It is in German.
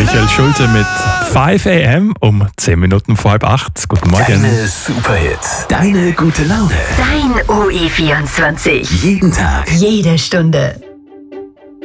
Michael Schulte mit 5 AM um 10 Minuten vor halb 8. Guten Morgen. Deine Superhits, deine gute Laune. Dein OE24. Jeden Tag. Jede Stunde.